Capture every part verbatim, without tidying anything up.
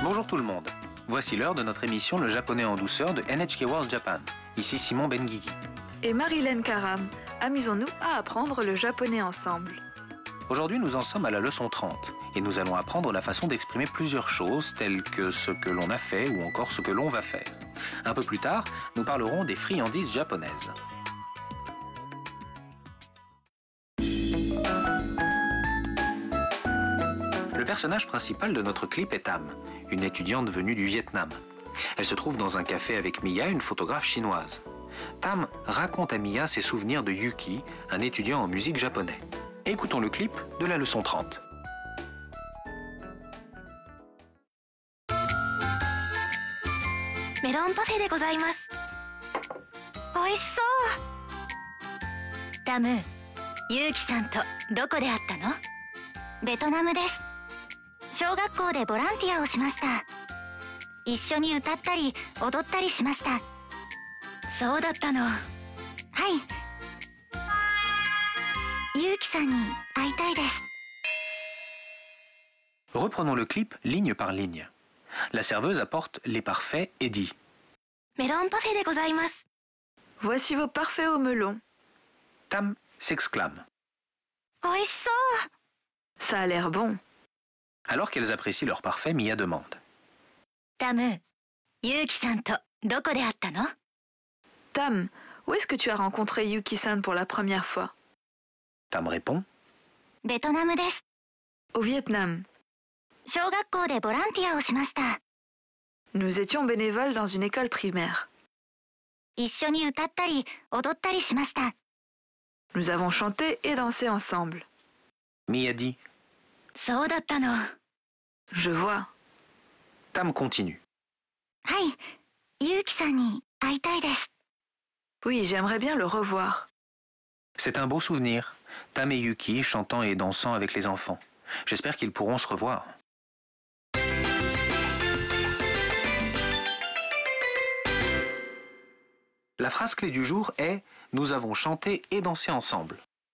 Bonjour tout le monde. Voici l'heure de notre émission Le japonais en douceur de N H K World Japan. Ici Simon Benguigui. Et Marilyn Karam. Amusons-nous à apprendre le japonais ensemble. Aujourd'hui, nous en sommes à la leçon trente et nous allons apprendre la façon d'exprimer plusieurs choses telles que ce que l'on a fait ou encore ce que l'on va faire. Un peu plus tard, nous parlerons des friandises japonaises. Le personnage principal de notre clip est Tam, une étudiante venue du Vietnam. Elle se trouve dans un café avec Mia, une photographe chinoise. Tam raconte à Mia ses souvenirs de Yuki, un étudiant en musique japonais. Écoutons le clip de la leçon trente. メロンパフェでございます。おいしそう。タム、ユウキさんとどこで会ったの？ベトナムです。小学校でボランティアをしました。一緒に歌ったり踊ったりしました。そうだったの。はい。ユウキさんに会いたいです。 Reprenons le clip ligne par ligne. La serveuse apporte les parfaits et dit: メロンパフェでございます。 Voici vos parfaits au melon. Tam s'exclame. おいしそう。 Ça a l'air bon. Alors qu'elles apprécient leur parfait, Mia demande: タム、ユウキさんとどこで会ったの？ Tam, où est-ce que tu as rencontré Yuki-san pour la première fois? Tam répond: ベトナムです。 Au Vietnam. 小学校でボランティアをしました。 Nous étions bénévoles dans une école primaire. 一緒に歌ったり踊ったりしました。 Nous avons chanté et dansé ensemble. Mia dit: そうだったの。 Je vois. Tam continue. はい、ユウキさんに会いたいです。 Oui, j'aimerais bien le revoir. C'est un beau souvenir. Tam et Yuki chantant et dansant avec les enfants. J'espère qu'ils pourront se revoir. La phrase clé du jour est « Nous avons chanté et dansé ensemble ».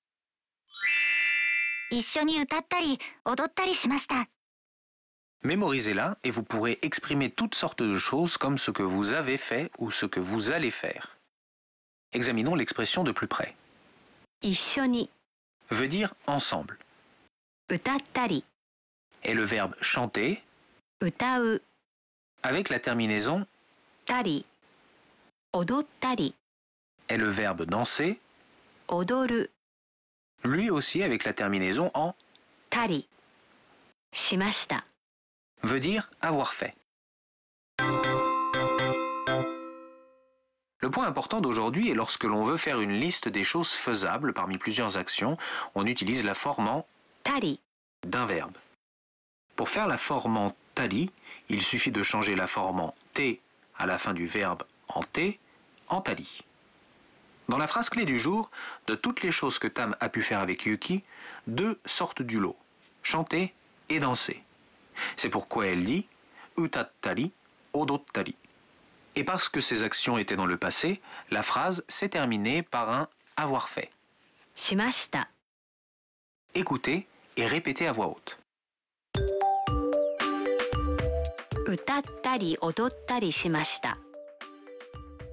一緒に歌ったり踊ったりしました。 Mémorisez-la et vous pourrez exprimer toutes sortes de choses comme ce que vous avez fait ou ce que vous allez faire. Examinons l'expression de plus près. 一緒に Veut dire ensemble. 歌ったり Et le verbe chanter 歌う avec la terminaison たり踊ったり est le verbe danser, 踊る lui aussi avec la terminaison en たりしました。 veut dire avoir fait. Le point important d'aujourd'hui est lorsque l'on veut faire une liste des choses faisables parmi plusieurs actions, on utilise la forme en たり d'un verbe. Pour faire la forme en tali, il suffit de changer la forme en t à la fin du verbe en t en tali. Dans la phrase clé du jour, de toutes les choses que Tam a pu faire avec Yuki, deux sortent du lot, chanter et danser. C'est pourquoi elle dit utattari, odottari. Et parce que ces actions étaient dans le passé, la phrase s'est terminée par un avoir fait. しました。 Écoutez et répétez à voix haute. 歌ったり踊ったりしました。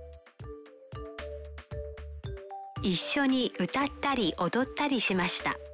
一緒に歌ったり踊ったりしました。